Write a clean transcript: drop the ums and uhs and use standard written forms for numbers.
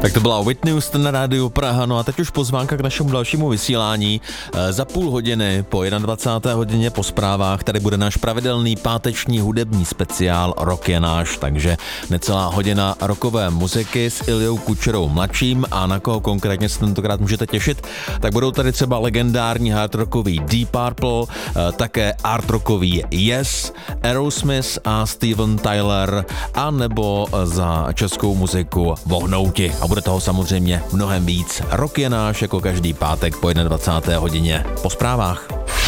Tak to byla Whitney Houston na rádiu Praha, no a teď už pozvánka k našemu dalšímu vysílání. Za půl hodiny po 21. hodině po zprávách tady bude náš pravidelný páteční hudební speciál Rock je náš, takže necelá hodina rockové muziky s Iljou Kučerou mladším a na koho konkrétně se tentokrát můžete těšit, tak budou tady třeba legendární hard rockový Deep Purple, také art rockový Yes, Aerosmith a Steven Tyler a nebo za českou muziku Vohnouti. A bude toho samozřejmě mnohem víc. Rock je náš jako každý pátek po 21. hodině po zprávách.